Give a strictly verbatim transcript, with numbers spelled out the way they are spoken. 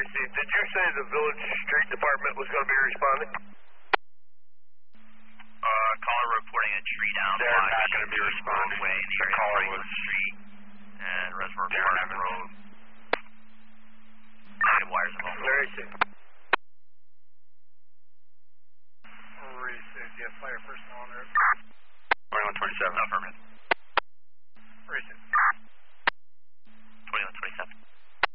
Mary C, did you say the village street department was going to be responding? Uh, caller reporting a tree down. They're not going to be responding. Way in the the area caller of was Street and Reservoir Darren Park Evans. Road. Negative wires of home. Mary C.